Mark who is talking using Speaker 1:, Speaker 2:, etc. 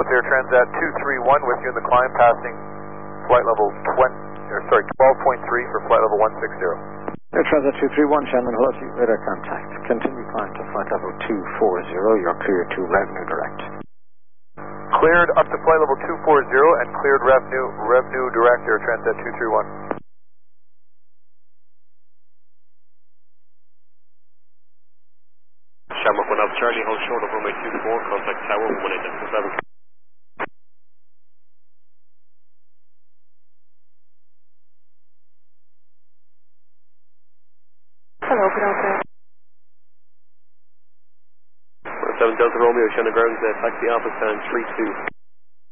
Speaker 1: Air Transat 231 with you in the climb, passing flight level 12.3 for flight level 160.
Speaker 2: Air Transat 231, Shannon, hello to you, radar contact. Continue climb to flight level 240, you're clear to revenue direct.
Speaker 1: Cleared up to flight level 240 and cleared revenue direct, Air Transat 231.
Speaker 3: Shamrock 1 up Charlie, hold short of runway 24, contact tower 18.7.
Speaker 4: Hello, good afternoon.
Speaker 3: 7 Delta Romeo, Shannon grounds, taxi Alpha stand 32.